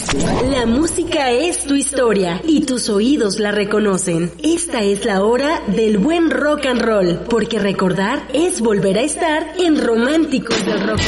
La música es tu historia y tus oídos la reconocen. Esta es la hora del buen rock and roll, porque recordar es volver a estar en Románticos del Rock